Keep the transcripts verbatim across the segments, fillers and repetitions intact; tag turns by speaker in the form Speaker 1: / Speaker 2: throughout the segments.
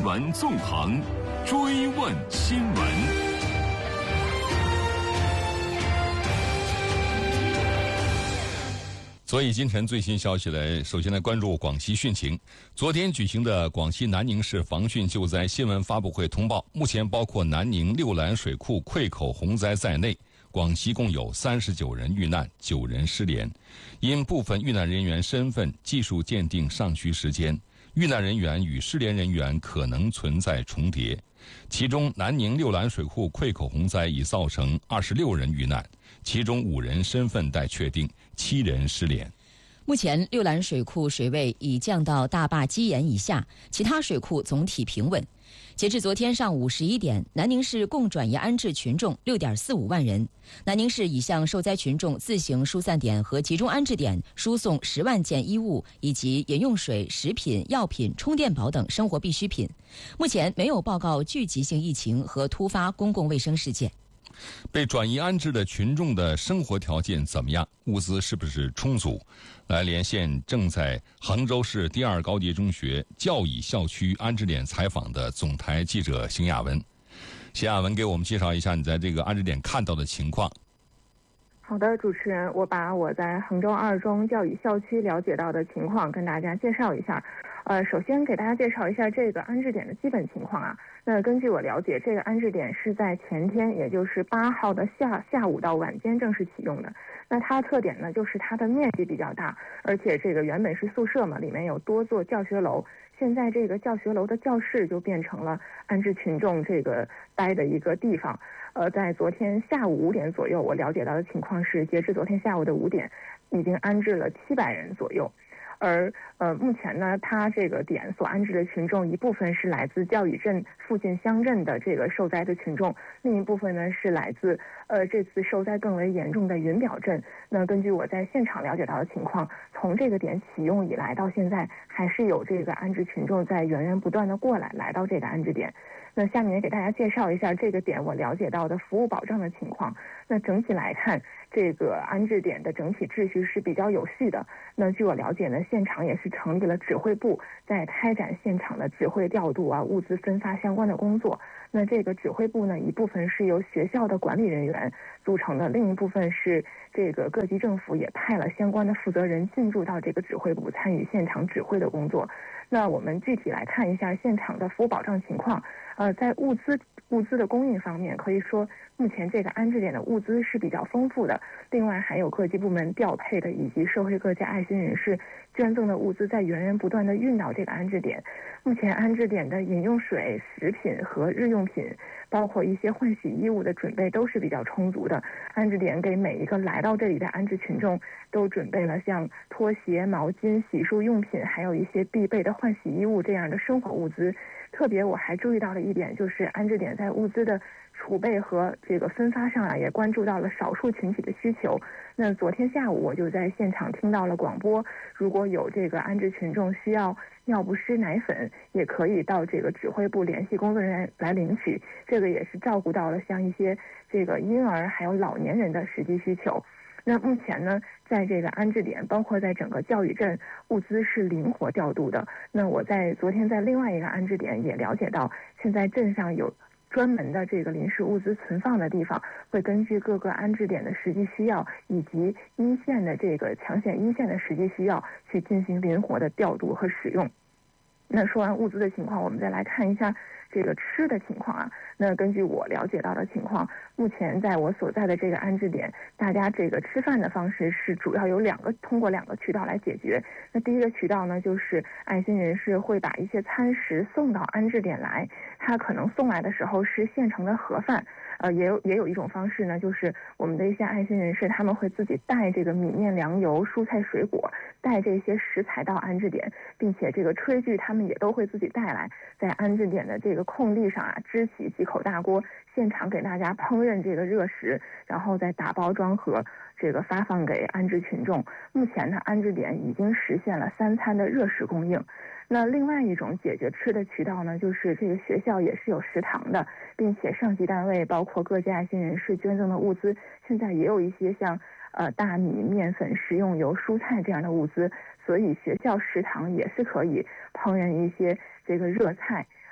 Speaker 1: 闻纵横，追问新闻。所以今晨最新消息来，首先来关注广西汛情。昨天举行的广西南宁市防汛救灾新闻发布会通报，目前包括南宁六兰水库溃口洪灾在内，广西共有三十九人遇难，九人失联。因部分遇难人员身份技术鉴定尚需时间，遇难人员与失联人员可能存在重叠。其中南宁六兰水库溃口洪灾已造成二十六人遇难，其中五人身份待确定，七人失联。
Speaker 2: 目前六兰水库水位已降到大坝基岩以下，其他水库总体平稳。截至昨天上午十一点，南宁市共转移安置群众 六点四五万人。南宁市已向受灾群众自行疏散点和集中安置点输送十万件衣物以及饮用水、食品、药品、充电宝等生活必需品。目前没有报告聚集性疫情和突发公共卫生事件。
Speaker 1: 被转移安置的群众的生活条件怎么样？物资是不是充足？来连线正在杭州市第二高级中学教乙校区安置点采访的总台记者邢亚文。邢亚文给我们介绍一下你在这个安置点看到的情况。
Speaker 3: 好的，主持人，我把我在杭州二中教乙校区了解到的情况跟大家介绍一下。呃，首先给大家介绍一下这个安置点的基本情况啊。那根据我了解，这个安置点是在前天，也就是八号的下下午到晚间正式启用的。那它的特点呢，就是它的面积比较大，而且这个原本是宿舍嘛，里面有多座教学楼，现在这个教学楼的教室就变成了安置群众这个待的一个地方。呃，在昨天下午五点左右，我了解到的情况是，截至昨天下午的五点，已经安置了七百人左右。而呃，目前呢，它这个点所安置的群众，一部分是来自教乙镇附近乡镇的这个受灾的群众，另一部分呢是来自呃这次受灾更为严重的云表镇。那根据我在现场了解到的情况，从这个点启用以来到现在，还是有这个安置群众在源源不断的过来，来到这个安置点。那下面给大家介绍一下这个点我了解到的服务保障的情况。那整体来看，这个安置点的整体秩序是比较有序的。那据我了解呢，现场也是成立了指挥部，在开展现场的指挥调度啊、物资分发相关的工作。那这个指挥部呢，一部分是由学校的管理人员组成的，另一部分是这个各级政府也派了相关的负责人进驻到这个指挥部，参与现场指挥的工作。那我们具体来看一下现场的服务保障情况。呃，在物资物资的供应方面，可以说目前这个安置点的物资是比较丰富的。另外还有各级部门调配的以及社会各界爱心人士捐赠的物资在源源不断的运到这个安置点。目前安置点的饮用水、食品和日用品，包括一些换洗衣物的准备都是比较充足的。安置点给每一个来到这里的安置群众都准备了像拖鞋、毛巾、洗漱用品，还有一些必备的换洗衣物这样的生活物资。特别我还注意到了一点，就是安置点在物资的储备和这个分发上啊，也关注到了少数群体的需求。那昨天下午我就在现场听到了广播，如果有这个安置群众需要尿不湿、奶粉，也可以到这个指挥部联系工作人员来领取。这个也是照顾到了像一些这个婴儿还有老年人的实际需求。那目前呢，在这个安置点，包括在整个教育镇，物资是灵活调度的。那我在昨天在另外一个安置点也了解到，现在镇上有专门的这个临时物资存放的地方，会根据各个安置点的实际需要以及一线的这个抢险一线的实际需要，去进行灵活的调度和使用。那说完物资的情况，我们再来看一下这个吃的情况啊。那根据我了解到的情况，目前在我所在的这个安置点，大家这个吃饭的方式是主要有两个，通过两个渠道来解决。那第一个渠道呢，就是爱心人士会把一些餐食送到安置点来，他可能送来的时候是现成的盒饭。呃，也有也有一种方式呢，就是我们的一些爱心人士，他们会自己带这个米面粮油、蔬菜水果，带这些食材到安置点，并且这个炊具他们也都会自己带来，在安置点的这个空地上啊，支起几口大锅，现场给大家烹饪这个热食，然后再打包装盒，这个发放给安置群众。目前呢，安置点已经实现了三餐的热食供应。那另外一种解决吃的渠道呢，就是这个学校也是有食堂的，并且上级单位包括各界爱心人士捐赠的物资，现在也有一些像呃大米、面粉、食用油、蔬菜这样的物资，所以学校食堂也是可以烹饪一些这个热菜。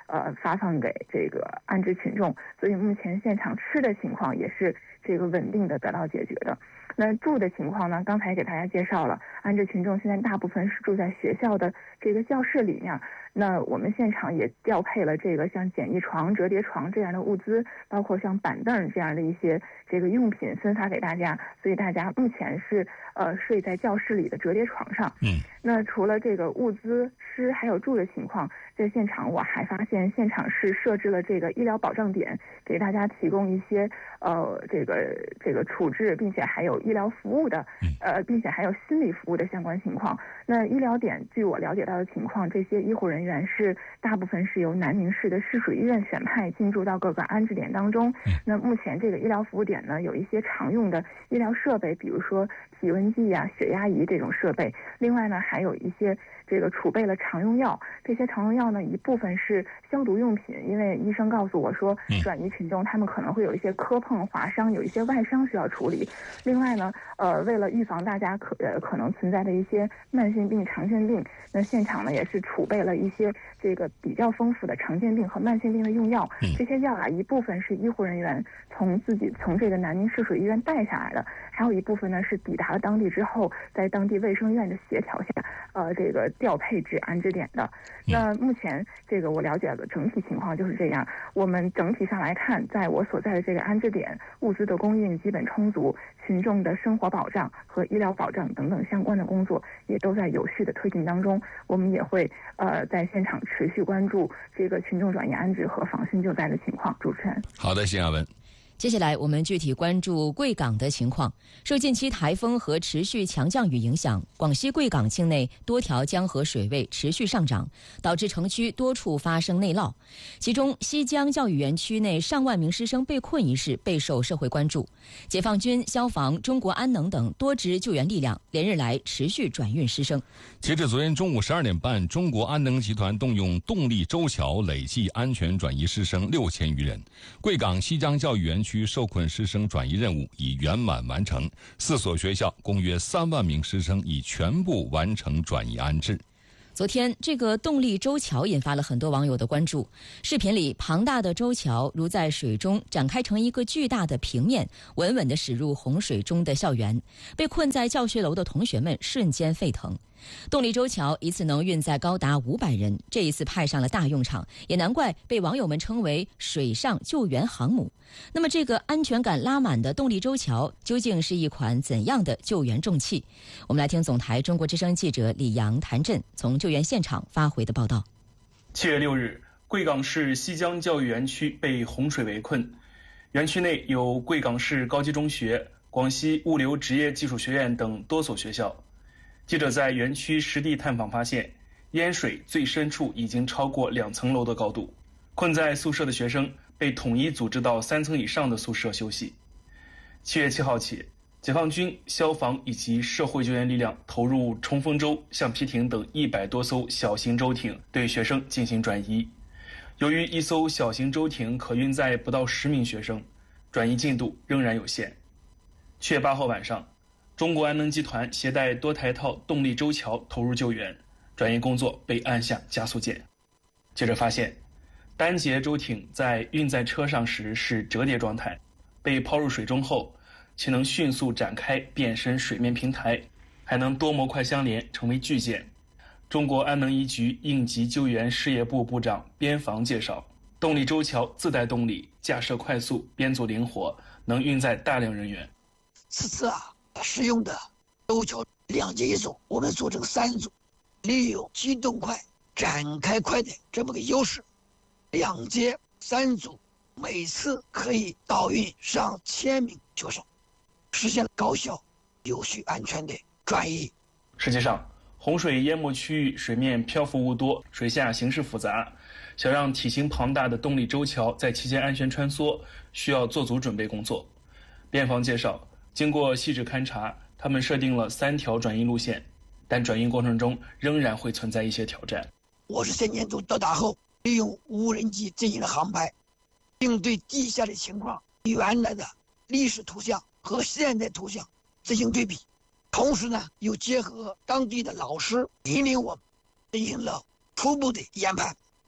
Speaker 3: 呃发放给这个安置群众，所以目前现场吃的情况也是这个稳定的得到解决的。那住的情况呢，刚才给大家介绍了，安置群众现在大部分是住在学校的这个教室里面。那我们现场也调配了这个像简易床、折叠床这样的物资，包括像板凳这样的一些这个用品分发给大家，所以大家目前是呃睡在教室里的折叠床上。
Speaker 1: 嗯，
Speaker 3: 那除了这个物资、吃还有住的情况，在现场我还发现现场是设置了这个医疗保障点，给大家提供一些呃这个这个处置，并且还有医疗服务的呃，并且还有心理服务的相关情况。那医疗点，据我了解到的情况，这些医护人员是大部分是由南宁市的市属医院选派进驻到各个安置点当中。那目前这个医疗服务点呢，有一些常用的医疗设备，比如说体温计啊、血压仪这种设备。另外呢，还有一些这个储备了常用药。这些常用药呢，一部分是消毒用品，因为医生告诉我说，转移群众他们可能会有一些磕碰、划伤，有一些外伤需要处理。另外呢，呃，为了预防大家可呃可能存在的一些慢性病、常见病，那现场呢也是储备了一些这个比较丰富的常见病和慢性病的用药。这些药啊，一部分是医护人员从自己从这个南宁市属医院带下来的，还有一部分呢是抵达了当地之后，在当地卫生院的协调下，呃，这个调配至安置点的。那目前这个我了解的整体情况就是这样。我们整体上来看，在我所在的这个安置点，物资的供应基本充足，群众的生活保障和医疗保障等等相关的工作也都在有序的推进当中。我们也会呃在现场持续关注这个群众转移安置和防汛救灾的情况。主持人，
Speaker 1: 好的，谢亚文。
Speaker 2: 接下来我们具体关注贵港的情况。受近期台风和持续强降雨影响，广西贵港境内多条江河水位持续上涨，导致城区多处发生内涝。其中西江教育园区内上万名师生被困一事备受社会关注。解放军、消防、中国安能等多支救援力量连日来持续转运师生。
Speaker 1: 截至昨天中午十二点半，中国安能集团动用动力舟桥累计安全转移师生六千余人。贵港西江教育园区受困师生转移任务已圆满完成，四所学校共约三万名师生已全部完成转移安置。
Speaker 2: 昨天，这个动力舟桥引发了很多网友的关注。视频里，庞大的舟桥如在水中展开成一个巨大的平面，稳稳地驶入洪水中的校园。被困在教学楼的同学们瞬间沸腾。动力舟桥一次能运载高达五百人，这一次派上了大用场，也难怪被网友们称为水上救援航母。那么这个安全感拉满的动力舟桥究竟是一款怎样的救援重器？我们来听总台中国之声记者李阳、谭震从救援现场发回的报道。
Speaker 4: 七月六日，贵港市西江教育园区被洪水围困，园区内有贵港市高级中学、广西物流职业技术学院等多所学校。记者在园区实地探访发现，淹水最深处已经超过两层楼的高度，困在宿舍的学生被统一组织到三层以上的宿舍休息。七月七号起，解放军、消防以及社会救援力量投入冲锋舟、橡皮艇等一百多艘小型舟艇对学生进行转移。由于一艘小型舟艇可运载不到十名学生，转移进度仍然有限。七月八号晚上，中国安能集团携带多台套动力舟桥投入救援，转移工作被按下加速键。接着发现，单节舟艇在运载车上时是折叠状态，被抛入水中后，其能迅速展开变身水面平台，还能多模块相连成为巨舰。中国安能一局应急救援事业部部长边防介绍，动力舟桥自带动力，架设快速，编组灵活，能运载大量人员。
Speaker 5: 此次啊使用的舟桥两节一组，我们组成三组，利用机动快、展开快的这么个优势，两节三组，每次可以导运上千名学生，实现了高效、有序、安全的转移。
Speaker 4: 实际上，洪水淹没区域水面漂浮物多，水下形势复杂，想让体型庞大的动力舟桥在期间安全穿梭，需要做足准备工作。边防介绍，经过细致勘察，他们设定了三条转移路线，但转移过程中仍然会存在一些挑战。
Speaker 5: 我是三年组到达后，利用无人机进行了航拍，并对地下的情况、原来的历史图像和现代图像进行对比，同时呢，又结合当地的老师引领我们进行了初步的研判。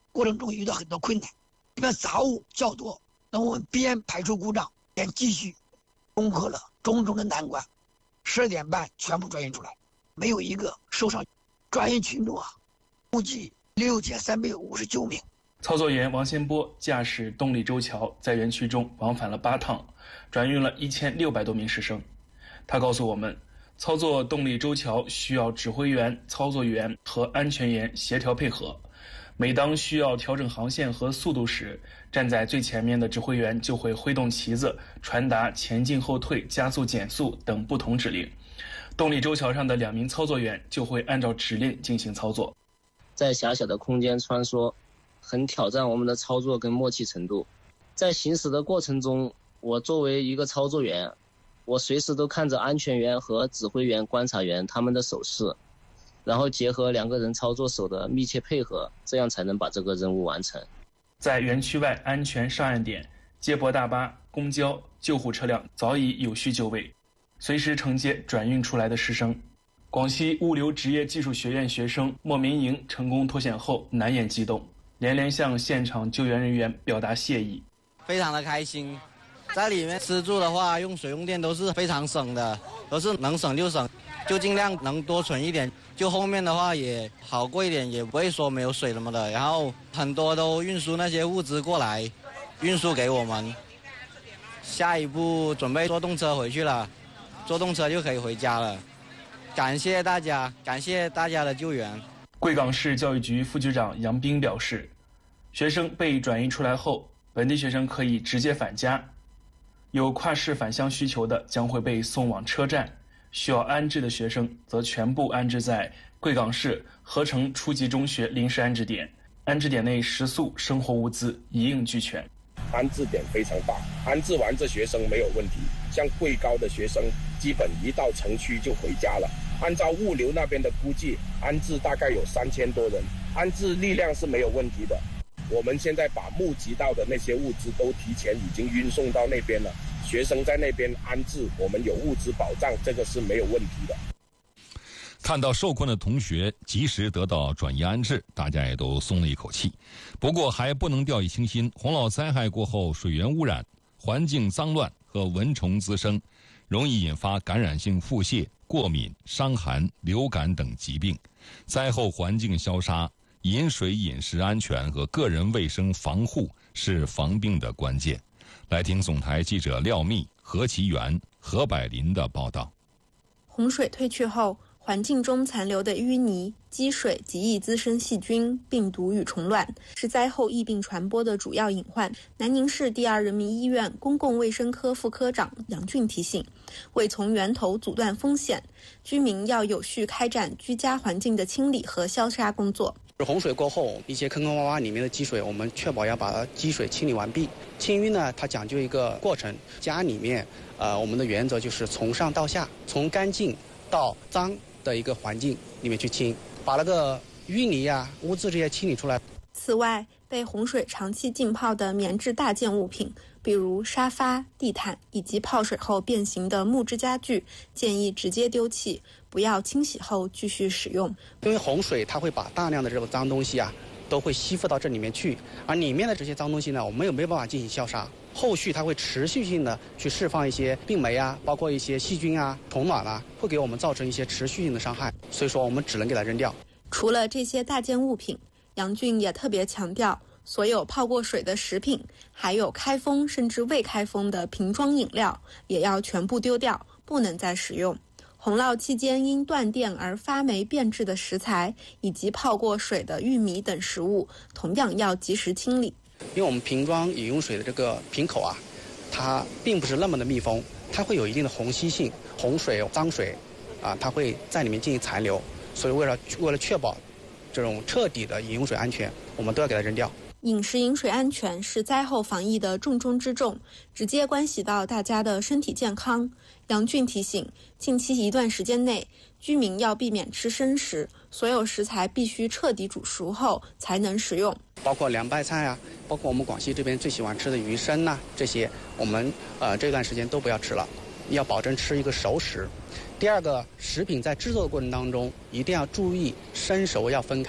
Speaker 5: 过程中遇到很多困难，因为杂物较多，那我们边排除故障边继续攻克了种种的难关，十二点半全部转运出来，没有一个受伤。转运群众啊，共计六千三百五十九名。
Speaker 4: 操作员王先波驾驶动力周桥在园区中往返了八趟，转运了一千六百多名师生。他告诉我们，操作动力周桥需要指挥员、操作员和安全员协调配合。每当需要调整航线和速度时，站在最前面的指挥员就会挥动旗子，传达前进、后退、加速、减速等不同指令。动力周桥上的两名操作员就会按照指令进行操作。
Speaker 6: 在狭小的空间穿梭，很挑战我们的操作跟默契程度。在行驶的过程中，我作为一个操作员，我随时都看着安全员和指挥员、观察员他们的手势，然后结合两个人操作手的密切配合，这样才能把这个任务完成。
Speaker 4: 在园区外安全上岸点，接驳大巴、公交、救护车辆早已有序就位，随时承接转运出来的师生。广西物流职业技术学院学生莫明莹成功脱险后难掩激动，连连向现场救援人员表达谢意。
Speaker 7: 非常的开心，在里面吃住的话，用水用电都是非常省的，都是能省就省，就尽量能多存一点。就后面的话也好过一点，也不会说没有水什么的。然后很多都运输那些物资过来，运输给我们。下一步准备坐动车回去了，坐动车就可以回家了。感谢大家，感谢大家的救援。
Speaker 4: 贵港市教育局副局长杨斌表示，学生被转移出来后，本地学生可以直接返家，有跨市返乡需求的将会被送往车站，需要安置的学生则全部安置在贵港市合成初级中学临时安置点，安置点内食宿生活物资一应俱全。
Speaker 8: 安置点非常大，安置完这学生没有问题，像贵高的学生基本一到城区就回家了。按照物流那边的估计，安置大概有三千多人，安置力量是没有问题的。我们现在把募集到的那些物资都提前已经运送到那边了，学生在那边安置，我们有物资保障，这个是没有问题的。
Speaker 1: 看到受困的同学及时得到转移安置，大家也都松了一口气。不过还不能掉以轻心，洪涝灾害过后，水源污染、环境脏乱和蚊虫滋生，容易引发感染性腹泻、过敏、伤寒、流感等疾病。灾后环境消杀、饮水饮食安全和个人卫生防护是防病的关键。来听总台记者廖密、何其元、何百林的报道。
Speaker 9: 洪水退去后，环境中残留的淤泥、积水极易滋生细菌、病毒与虫卵，是灾后疫病传播的主要隐患。南宁市第二人民医院公共卫生科副科长杨俊提醒，为从源头阻断风险，居民要有序开展居家环境的清理和消杀工作。
Speaker 10: 洪水过后，一些坑坑洼洼里面的积水，我们确保要把积水清理完毕。清淤呢，它讲究一个过程，家里面，呃，我们的原则就是从上到下，从干净到脏的一个环境里面去清，把那个淤泥啊、污渍这些清理出来。
Speaker 9: 此外，被洪水长期浸泡的棉质大件物品，比如沙发、地毯以及泡水后变形的木质家具，建议直接丢弃，不要清洗后继续使用。
Speaker 10: 因为洪水它会把大量的这个脏东西啊都会吸附到这里面去，而里面的这些脏东西呢，我们又没有办法进行消杀，后续它会持续性的去释放一些病媒啊，包括一些细菌啊、虫卵啊，会给我们造成一些持续性的伤害，所以说我们只能给它扔掉。
Speaker 9: 除了这些大件物品，杨俊也特别强调，所有泡过水的食品，还有开封甚至未开封的瓶装饮料，也要全部丢掉，不能再使用。洪涝期间因断电而发霉变质的食材，以及泡过水的玉米等食物，同样要及时清理。
Speaker 10: 因为我们瓶装饮用水的这个瓶口啊，它并不是那么的密封，它会有一定的虹吸性，洪水、脏水啊，它会在里面进行残留，所以为了为了确保这种彻底的饮用水安全，我们都要给它扔掉。
Speaker 9: 饮食饮水安全是灾后防疫的重中之重，直接关系到大家的身体健康。杨俊提醒，近期一段时间内，居民要避免吃生食，所有食材必须彻底煮熟后才能食用，
Speaker 10: 包括凉拌菜啊，包括我们广西这边最喜欢吃的鱼生呐、啊，这些我们呃这段时间都不要吃了，要保证吃一个熟食。第二个，食品在制作的过程当中一定要注意生熟要分开，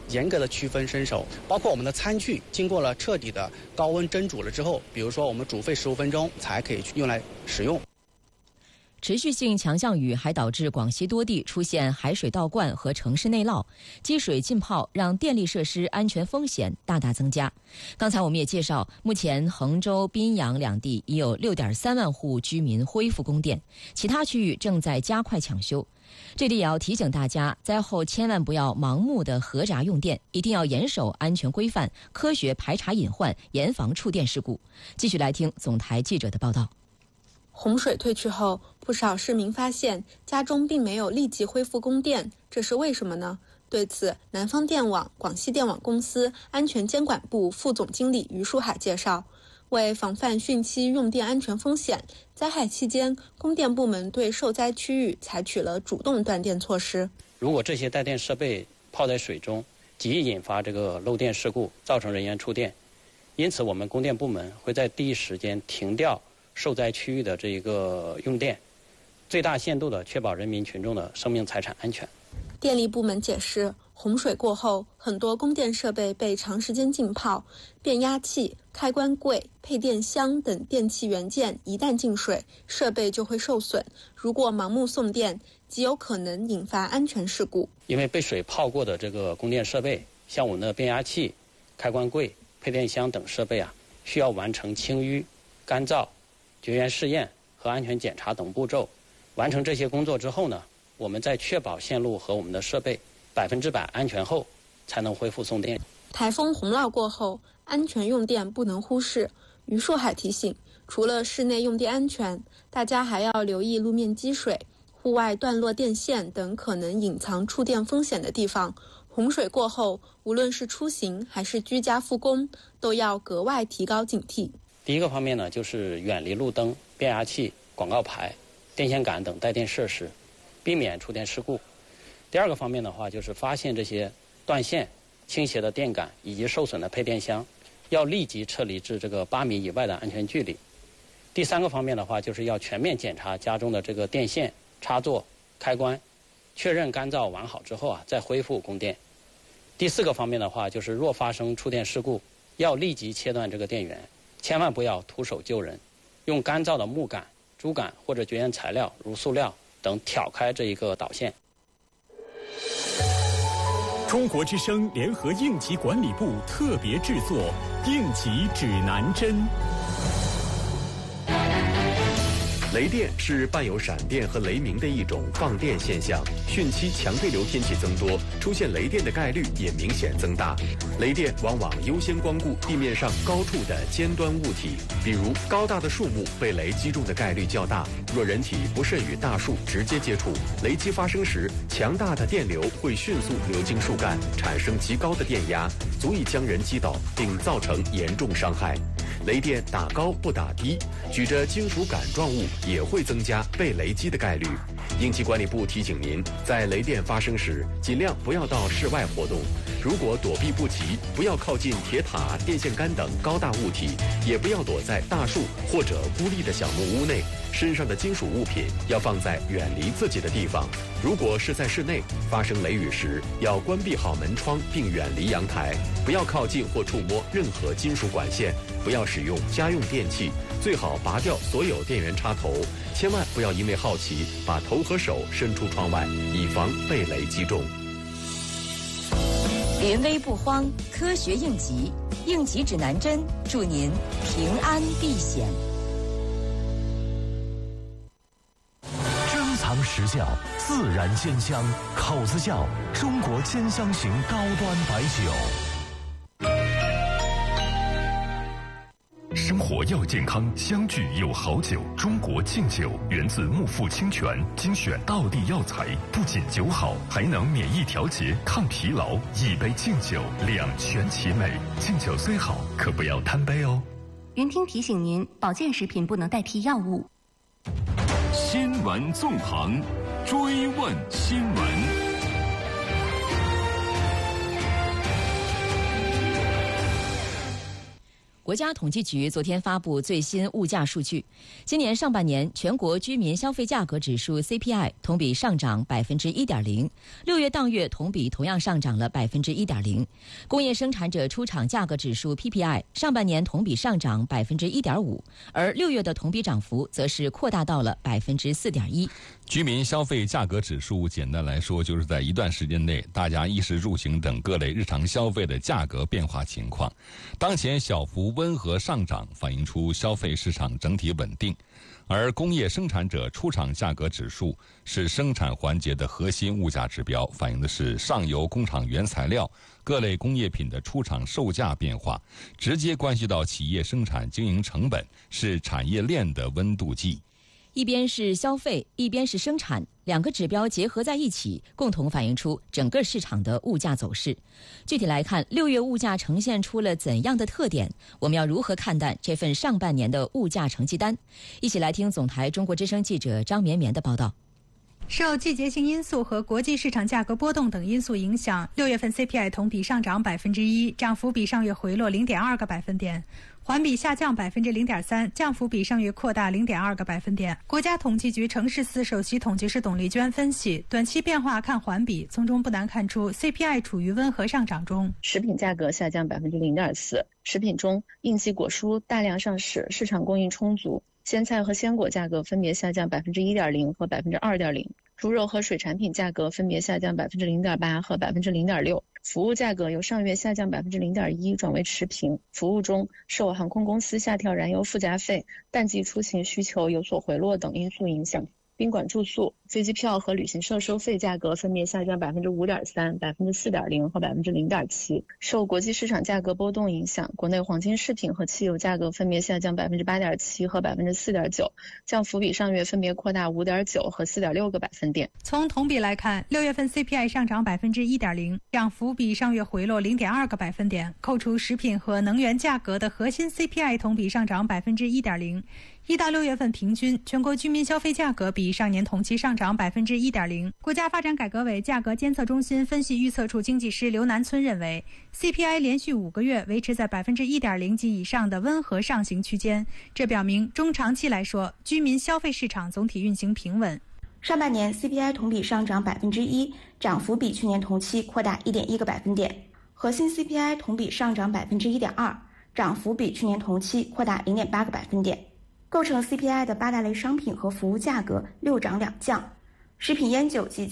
Speaker 10: 严格的区分生熟，包括我们的餐具经过了彻底的高温蒸煮了之后，比如说我们煮沸十五分钟才可以用来使用。
Speaker 2: 持续性强降雨还导致广西多地出现海水倒灌和城市内涝，积水浸泡让电力设施安全风险大大增加。刚才我们也介绍，目前衡州、宾阳两地已有 六点三万户居民恢复供电，其他区域正在加快抢修。这里也要提醒大家，灾后千万不要盲目的合闸用电，一定要严守安全规范，科学排查隐患，严防触电事故。继续来听总台记者的报道。
Speaker 9: 洪水退去后，不少市民发现家中并没有立即恢复供电，这是为什么呢？对此，南方电网广西电网公司安全监管部副总经理于树海介绍，为防范汛期用电安全风险，灾害期间供电部门对受灾区域采取了主动断电措施。
Speaker 11: 如果这些带电设备泡在水中，极易引发这个漏电事故，造成人员触电。因此，我们供电部门会在第一时间停掉受灾区域的这一个用电，最大限度地确保人民群众的生命财产安全。
Speaker 9: 电力部门解释，洪水过后，很多供电设备被长时间浸泡，变压器、开关柜、配电箱等电器元件一旦进水，设备就会受损。如果盲目送电，极有可能引发安全事故。
Speaker 11: 因为被水泡过的这个供电设备，像我们的变压器、开关柜、配电箱等设备啊，需要完成清淤、干燥、绝缘试验和安全检查等步骤。完成这些工作之后呢，我们在确保线路和我们的设备百分之百安全后，才能恢复送电。
Speaker 9: 台风洪涝过后，安全用电不能忽视。于树海提醒，除了室内用电安全，大家还要留意路面积水、户外断落电线等可能隐藏触电风险的地方。洪水过后，无论是出行还是居家复工，都要格外提高警惕。
Speaker 11: 第一个方面呢，就是远离路灯、变压器、广告牌、电线杆等带电设施，避免触电事故。第二个方面的话，就是发现这些断线、倾斜的电杆以及受损的配电箱，要立即撤离至这个八米以外的安全距离。第三个方面的话，就是要全面检查家中的这个电线、插座、开关，确认干燥完好之后啊，再恢复供电。第四个方面的话，就是若发生触电事故，要立即切断这个电源，千万不要徒手救人，用干燥的木杆、竹杆或者绝缘材料如塑料等挑开这一个导线。
Speaker 12: 中国之声联合应急管理部特别制作应急指南针。
Speaker 13: 雷电是伴有闪电和雷鸣的一种放电现象，汛期强对流天气增多，出现雷电的概率也明显增大。雷电往往优先光顾地面上高处的尖端物体，比如高大的树木被雷击中的概率较大。若人体不慎与大树直接接触，雷击发生时，强大的电流会迅速流经树干，产生极高的电压，足以将人击倒，并造成严重伤害。雷电打高不打低，举着金属杆状物也会增加被雷击的概率。应急管理部提醒您，在雷电发生时，尽量不要到室外活动。如果躲避不及，不要靠近铁塔、电线杆等高大物体，也不要躲在大树或者孤立的小木屋内。身上的金属物品要放在远离自己的地方。如果是在室内，发生雷雨时，要关闭好门窗并远离阳台，不要靠近或触摸任何金属管线，不要使用家用电器，最好拔掉所有电源插头，千万不要因为好奇把头和手伸出窗外，以防被雷击中。
Speaker 2: 临危不慌，科学应急，应急指南针，祝您平安避险。
Speaker 14: 珍藏实窖，自然鲜香，口子窖，中国兼香型高端白酒。
Speaker 15: 生活要健康，相聚有好酒。中国敬酒源自木富清泉，精选道地药材，不仅酒好，还能免疫调节、抗疲劳。一杯敬酒，两全其美。敬酒虽好，可不要贪杯哦。
Speaker 16: 云听提醒您，保健食品不能代替药物。
Speaker 15: 新闻纵横，追问新闻。
Speaker 2: 国国家统计局昨天发布最新物价数据，今年上半年全国居民消费价格指数 C P I 同比上涨百分之一点零，六月当月同比同样上涨了百分之一点零。工业生产者出厂价格指数 P P I 上半年同比上涨百分之一点五，而六月的同比涨幅则是扩大到了百分之四点一。
Speaker 1: 居民消费价格指数简单来说，就是在一段时间内大家衣食住行等各类日常消费的价格变化情况。当前小幅温和上涨，反映出消费市场整体稳定。而工业生产者出厂价格指数是生产环节的核心物价指标，反映的是上游工厂原材料、各类工业品的出厂售价变化，直接关系到企业生产经营成本，是产业链的温度计。
Speaker 2: 一边是消费，一边是生产，两个指标结合在一起，共同反映出整个市场的物价走势。具体来看，六月物价呈现出了怎样的特点？我们要如何看待这份上半年的物价成绩单？一起来听总台中国之声记者张绵绵的报道。
Speaker 17: 受季节性因素和国际市场价格波动等因素影响，六月份 C P I 同比上涨百分之一，涨幅比上月回落零点二个百分点。环比下降百分之零点三，降幅比上月扩大零点二个百分点。国家统计局城市司首席统计师董丽娟分析，短期变化看环比，从中不难看出 C P I 处于温和上涨中。
Speaker 18: 食品价格下降百分之零点四，食品中应季果蔬大量上市，市场供应充足。鲜菜和鲜果价格分别下降百分之一点零和百分之二点零，猪肉和水产品价格分别下降百分之零点八和百分之零点六。服务价格由上月下降百分之零点一转为持平。服务中受航空公司下调燃油附加费、淡季出行需求有所回落等因素影响，宾馆住宿、飞机票和旅行社收费价格分别下降百分之五点三、百分之四点零和百分之零点七。受国际市场价格波动影响，国内黄金饰品和汽油价格分别下降百分之八点七和百分之四点九，降幅比上月分别扩大五点九和四点六个百分点。
Speaker 17: 从同比来看，六月份 C P I 上涨百分之一点零，涨幅比上月回落零点二个百分点。扣除食品和能源价格的核心 C P I 同比上涨百分之一点零。一到六月份平均，全国居民消费价格比上年同期上涨百分之一点零。国家发展改革委价格监测中心分析预测处经济师刘南村认为 ，C P I 连续五个月维持在百分之一点零及以上的温和上行区间，这表明中长期来说，居民消费市场总体运行平稳。
Speaker 19: 上半年 C P I 同比上涨百分之一，涨幅比去年同期扩大一点一个百分点。核心 C P I 同比上涨百分之一点二，涨幅比去年同期扩大零点八个百分点。构成 C P I 的八大类商品和服务价格六涨两降，食品烟酒及